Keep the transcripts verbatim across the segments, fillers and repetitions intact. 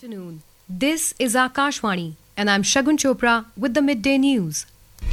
afternoon. This is Akashvani, and I'm Shagun Chopra with the midday news.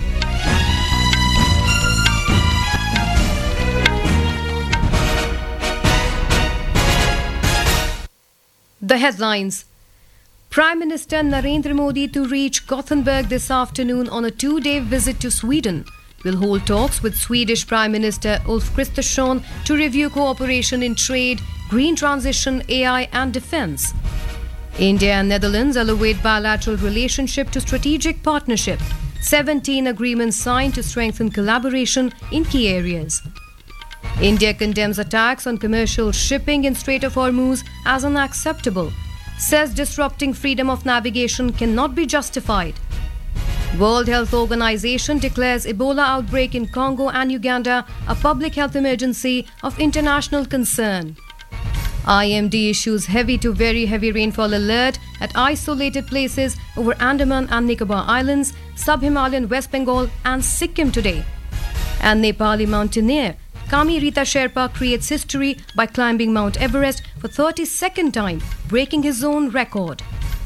The headlines. Prime Minister Narendra Modi to reach Gothenburg this afternoon on a two-day visit to Sweden. Will hold talks with Swedish Prime Minister Ulf Kristersson to review cooperation in trade, green transition, A I and defence. India and Netherlands elevate bilateral relationship to strategic partnership. seventeen agreements signed to strengthen collaboration in key areas. India condemns attacks on commercial shipping in Strait of Hormuz as unacceptable. Says disrupting freedom of navigation cannot be justified. World Health Organization declares Ebola outbreak in Congo and Uganda a public health emergency of international concern. I M D issues heavy to very heavy rainfall alert at isolated places over Andaman and Nicobar Islands, Sub-Himalayan West Bengal and Sikkim today. And Nepali mountaineer Kami Rita Sherpa creates history by climbing Mount Everest for thirty-second time, breaking his own record.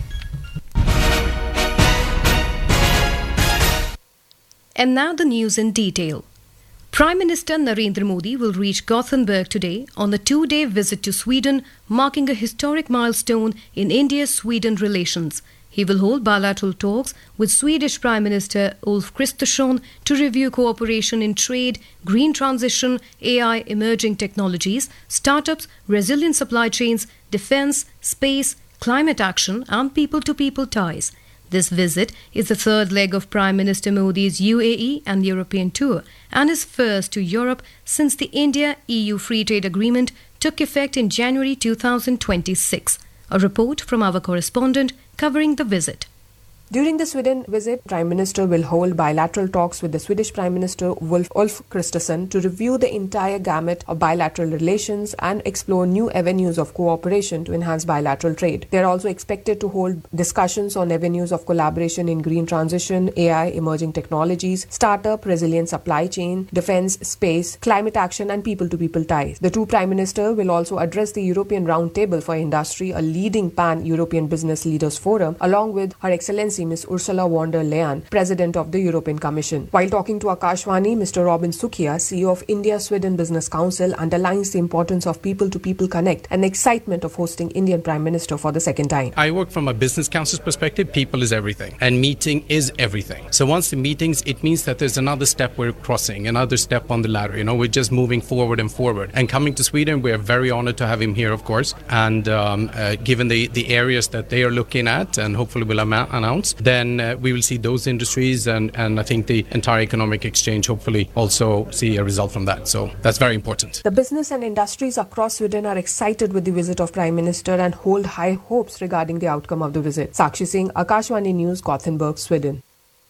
And now the news in detail. Prime Minister Narendra Modi will reach Gothenburg today on a two-day visit to Sweden, marking a historic milestone in India-Sweden relations. He will hold bilateral talks with Swedish Prime Minister Ulf Kristersson to review cooperation in trade, green transition, A I, emerging technologies, startups, resilient supply chains, defence, space, climate action and people-to-people ties. This visit is the third leg of Prime Minister Modi's U A E and European tour and is first to Europe since the India-E U Free Trade Agreement took effect in January two thousand twenty-six. A report from our correspondent covering the visit. During the Sweden visit, Prime Minister will hold bilateral talks with the Swedish Prime Minister Ulf, Ulf Kristersson to review the entire gamut of bilateral relations and explore new avenues of cooperation to enhance bilateral trade. They are also expected to hold discussions on avenues of collaboration in green transition, A I, emerging technologies, startup, resilient supply chain, defence, space, climate action and people-to-people ties. The two Prime Ministers will also address the European Roundtable for Industry, a leading pan-European business leaders forum, along with Her Excellency Miz Ursula von der Leyen, President of the European Commission. While talking to Akashvani, Mister Robin Sukhia, C E O of India-Sweden Business Council, underlines the importance of people-to-people connect and the excitement of hosting Indian Prime Minister for the second time. I work from a business council's perspective. People is everything, and meeting is everything. So once the meetings, it means that there's another step we're crossing, another step on the ladder. You know, we're just moving forward and forward. And coming to Sweden, we are very honored to have him here, of course. And um, uh, given the, the areas that they are looking at, and hopefully will am- announce, then uh, we will see those industries and, and I think the entire economic exchange hopefully also see a result from that. So that's very important. The business and industries across Sweden are excited with the visit of Prime Minister and hold high hopes regarding the outcome of the visit. Sakshi Singh, Akashvani News, Gothenburg, Sweden.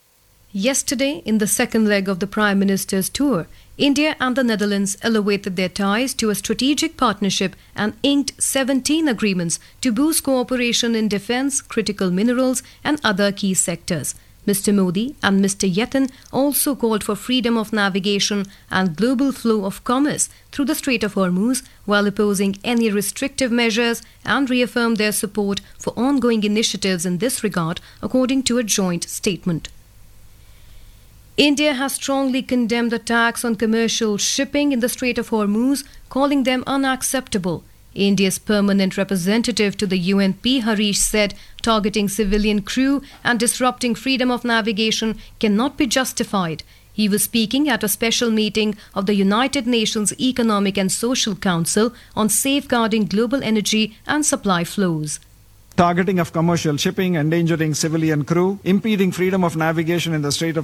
Yesterday, in the second leg of the Prime Minister's tour, India and the Netherlands elevated their ties to a strategic partnership and inked seventeen agreements to boost cooperation in defence, critical minerals and other key sectors. Mister Modi and Mister Yettin also called for freedom of navigation and global flow of commerce through the Strait of Hormuz while opposing any restrictive measures and reaffirmed their support for ongoing initiatives in this regard, according to a joint statement. India has strongly condemned attacks on commercial shipping in the Strait of Hormuz, calling them unacceptable. India's permanent representative to the U N P, Harish, said targeting civilian crew and disrupting freedom of navigation cannot be justified. He was speaking at a special meeting of the United Nations Economic and Social Council on safeguarding global energy and supply flows. Targeting of commercial shipping, endangering civilian crew, impeding freedom of navigation in the Strait of